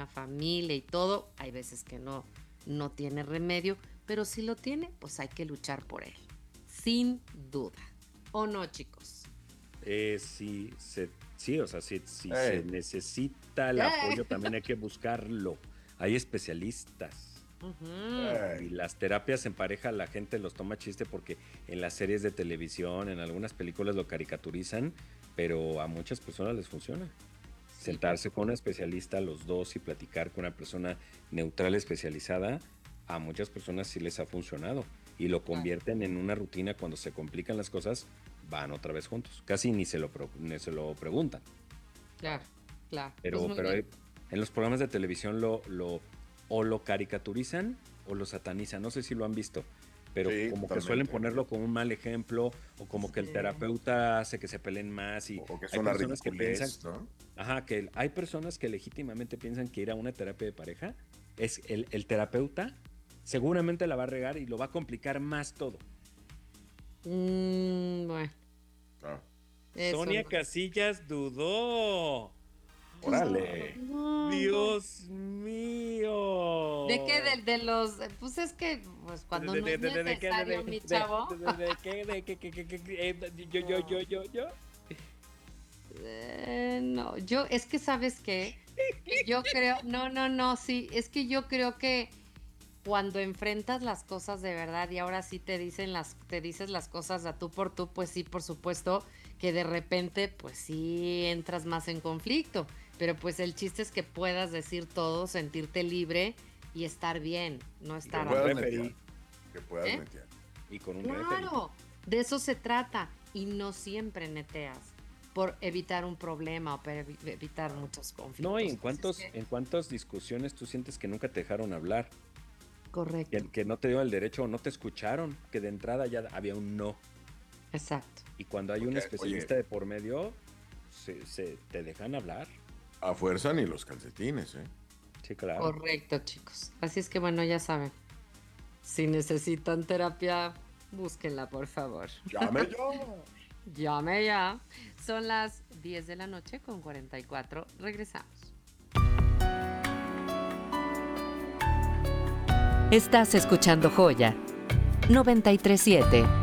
una familia y todo, hay veces que no tiene remedio, pero si lo tiene, pues hay que luchar por él, sin duda. ¿O no, chicos? Sí, o sea, si se Ey. necesita el apoyo, también hay que buscarlo. Hay especialistas. Ujú. Y las terapias en pareja la gente los toma chiste porque en las series de televisión, en algunas películas lo caricaturizan, pero a muchas personas les funciona. Sí, Sentarse con un especialista los dos y platicar con una persona neutral especializada, a muchas personas sí les ha funcionado y lo convierten en una rutina. Cuando se complican las cosas, van otra vez juntos. Casi ni se lo preguntan. claro, claro. Pues muy Pero bien. en los programas de televisión o lo caricaturizan o lo satanizan. No sé si lo han visto, pero Sí, como que suelen totalmente. ponerlo como un mal ejemplo o como que el Sí. terapeuta hace que se peleen más y O que es hay una personas que piensan, ridiculez, ¿no? ajá, que hay personas que legítimamente piensan que ir a una terapia de pareja es el terapeuta seguramente la va a regar y lo va a complicar más todo. Bueno, Ah, eso Sonia no. Casillas dudó. órale. No. Dios mío. ¿De qué? De los. Pues es que, pues cuando no es necesario, mi chavo. Yo. No, es que, ¿sabes qué? Que yo creo, no, sí, es que yo creo que cuando enfrentas las cosas de verdad y ahora sí te dices las cosas a tú por tú, pues sí, por supuesto que de repente, pues sí entras más en conflicto, pero pues el chiste es que puedas decir todo, sentirte libre y estar bien, no Y que estar puedas amargado. netear. Referí Que puedas ¿Eh? netear. y con un referee. Claro, de eso se trata y no siempre neteas por evitar un problema o para evitar muchos conflictos. No, y Así es que, en cuántas discusiones tú sientes que nunca te dejaron hablar, correcto, que no te dieron el derecho o no te escucharon, que de entrada ya había un no. exacto. Y cuando hay un Porque, especialista oye, de por medio, te dejan hablar. a fuerza ni los calcetines, ¿eh? Sí, claro. Correcto, chicos. Así es que bueno, ya saben. Si necesitan terapia, búsquenla, por favor. ¡Llame yo! Llame ya. Son las 10 de la noche con 44. Regresamos. Estás escuchando Joya 937.